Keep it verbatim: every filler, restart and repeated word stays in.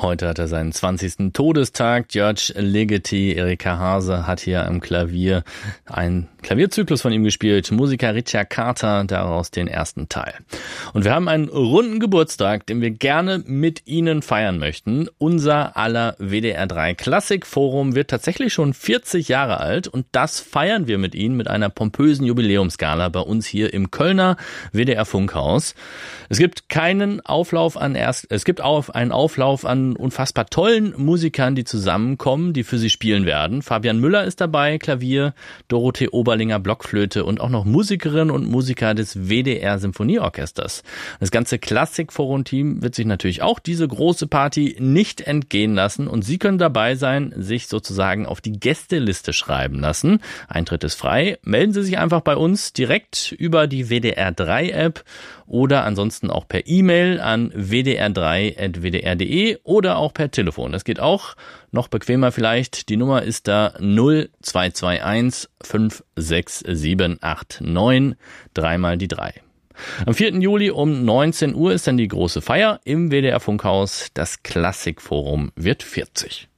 Heute hat er seinen zwanzigsten Todestag. György Ligeti, Erika Hase hat hier am Klavier einen Klavierzyklus von ihm gespielt. Musiker Richard Carter, daraus den ersten Teil. Und wir haben einen runden Geburtstag, den wir gerne mit Ihnen feiern möchten. Unser aller W D R drei Klassikforum wird tatsächlich schon vierzig Jahre alt und das feiern wir mit Ihnen mit einer pompösen Jubiläumsgala bei uns hier im Kölner W D R Funkhaus. Es gibt keinen Auflauf an erst, es gibt auf einen Auflauf an unfassbar tollen Musikern, die zusammenkommen, die für Sie spielen werden. Fabian Müller ist dabei, Klavier, Dorothee Oberlinger, Blockflöte und auch noch Musikerinnen und Musiker des W D R Symphonieorchesters. Das ganze Klassikforum-Team wird sich natürlich auch diese große Party nicht entgehen lassen und Sie können dabei sein, sich sozusagen auf die Gästeliste schreiben lassen. Eintritt ist frei. Melden Sie sich einfach bei uns direkt über die W D R drei App oder ansonsten auch per E-Mail an w d r drei at w d r punkt d e oder auch per Telefon. Das geht auch noch bequemer vielleicht. Die Nummer ist da null zwei zwei eins fünf sechs sieben acht neun, dreimal die drei. Am vierten Juli um neunzehn Uhr ist dann die große Feier im W D R Funkhaus. Das Klassikforum wird vierzig.